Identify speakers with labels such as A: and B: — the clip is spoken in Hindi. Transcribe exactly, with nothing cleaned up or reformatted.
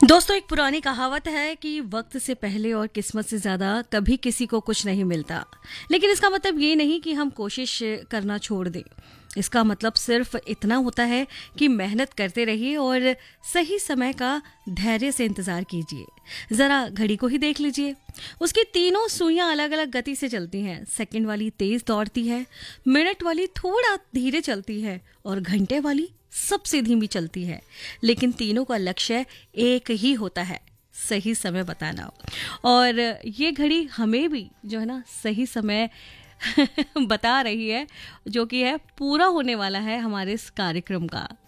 A: दोस्तों, एक पुरानी कहावत है कि वक्त से पहले और किस्मत से ज्यादा कभी किसी को कुछ नहीं मिलता। लेकिन इसका मतलब ये नहीं कि हम कोशिश करना छोड़ दें। इसका मतलब सिर्फ इतना होता है कि मेहनत करते रहिए और सही समय का धैर्य से इंतजार कीजिए। जरा घड़ी को ही देख लीजिए, उसकी तीनों सुइयां अलग अलग गति से चलती हैं। सेकंड वाली तेज दौड़ती है, मिनट वाली थोड़ा धीरे चलती है और घंटे वाली सबसे धीमी चलती है। लेकिन तीनों का लक्ष्य एक ही होता है, सही समय बताना। और ये घड़ी हमें भी जो है ना सही समय बता रही है, जो कि है पूरा होने वाला है हमारे इस कार्यक्रम का।